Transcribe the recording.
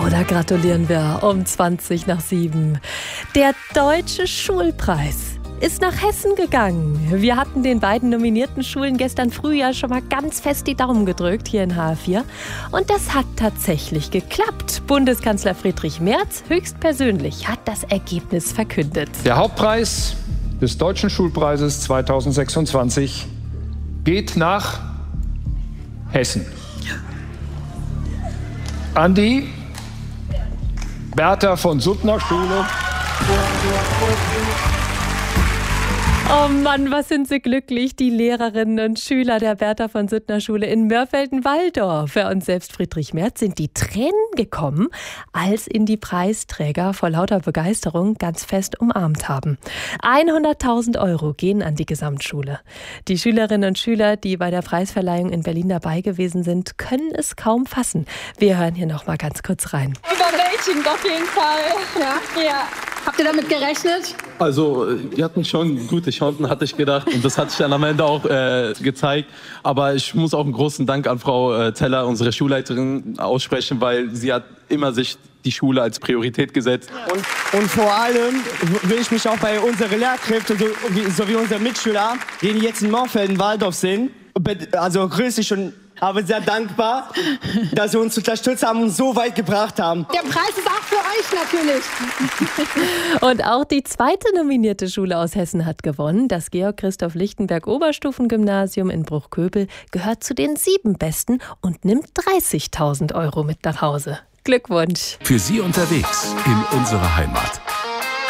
Oh, da gratulieren wir um 7:20. Der Deutsche Schulpreis ist nach Hessen gegangen. Wir hatten den beiden nominierten Schulen gestern früh ja schon mal ganz fest die Daumen gedrückt hier in HR4. Und das hat tatsächlich geklappt. Bundeskanzler Friedrich Merz höchstpersönlich hat das Ergebnis verkündet. Der Hauptpreis des Deutschen Schulpreises 2026 geht nach Hessen. An die Bertha von Suttner Schule. Oh Mann, was sind sie glücklich, die Lehrerinnen und Schüler der Bertha von Suttner Schule in Mörfelden-Walldorf. Und selbst Friedrich Merz sind die Tränen gekommen, als ihn die Preisträger vor lauter Begeisterung ganz fest umarmt haben. 100.000 € gehen an die Gesamtschule. Die Schülerinnen und Schüler, die bei der Preisverleihung in Berlin dabei gewesen sind, können es kaum fassen. Wir hören hier noch mal ganz kurz rein. Überwältigend auf jeden Fall. Ja. Habt ihr damit gerechnet? Also, die hatten schon gute Chancen, hatte ich gedacht. Und das hat sich dann am Ende auch gezeigt. Aber ich muss auch einen großen Dank an Frau Teller, unsere Schulleiterin, aussprechen, weil sie hat immer sich die Schule als Priorität gesetzt. Und vor allem will ich mich auch bei unseren Lehrkräften sowie unseren Mitschülern, die jetzt in Mörfelden-Walldorf sind, also grüße ich schon, aber sehr dankbar, dass sie uns unterstützt haben und so weit gebracht haben. Der Preis ist auch für euch natürlich. Und auch die zweite nominierte Schule aus Hessen hat gewonnen. Das Georg-Christoph-Lichtenberg-Oberstufengymnasium in Bruchköbel gehört zu den 7 Besten und nimmt 30.000 € mit nach Hause. Glückwunsch! Für Sie unterwegs in unserer Heimat.